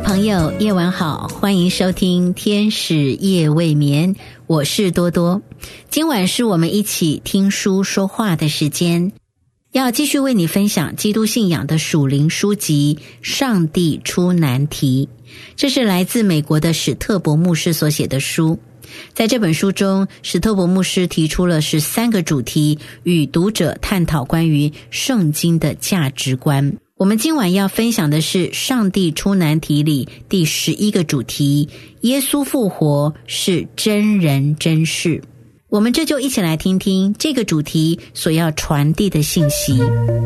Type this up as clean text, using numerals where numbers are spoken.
朋友，夜晚好，欢迎收听天使夜未眠，我是多多。今晚是我们一起听书说话的时间，要继续为你分享基督信仰的属灵书籍《上帝出难题》，这是来自美国的史特伯牧师所写的书。在这本书中，史特伯牧师提出了13个主题，与读者探讨关于圣经的价值观。我们今晚要分享的是《上帝出难题》里第11个主题，耶稣复活是真人真事。我们这就一起来听听这个主题所要传递的信息。